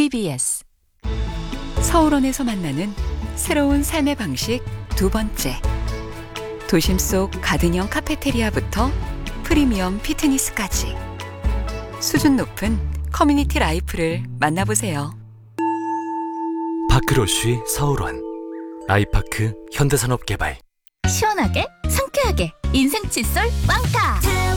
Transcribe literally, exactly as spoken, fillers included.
티비에스 서울원에서 만나는 새로운 삶의 방식 두 번째. 도심 속 가든형 카페테리아부터 프리미엄 피트니스까지 수준 높은 커뮤니티 라이프를 만나보세요. 파크로쉬 서울원 아이파크 현대산업개발. 시원하게 상쾌하게 인생 칫솔 빵카.